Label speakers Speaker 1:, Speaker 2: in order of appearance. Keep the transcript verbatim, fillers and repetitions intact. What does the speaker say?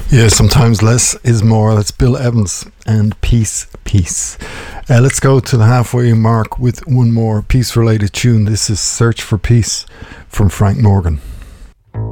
Speaker 1: Yeah, sometimes less is more. That's Bill Evans and Peace, Peace. Uh, let's go to the halfway mark with one more peace-related tune. This is Search for Peace from Frank Morgan.